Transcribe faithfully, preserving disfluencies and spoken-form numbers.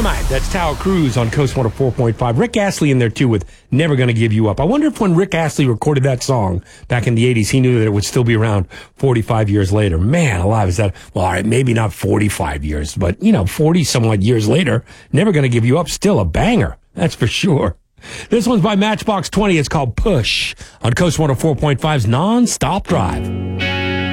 Dynamite. That's Tower Cruise on Coast one oh four point five. Rick Astley in there, too, with Never Gonna Give You Up. I wonder if when Rick Astley recorded that song back in the eighties, he knew that it would still be around forty-five years later. Man alive, is that, well, all right, maybe not forty-five years, but, you know, forty-somewhat years later, Never Gonna Give You Up, still a banger. That's for sure. This one's by Matchbox twenty. It's called Push on Coast one oh four point five's Non-Stop Drive.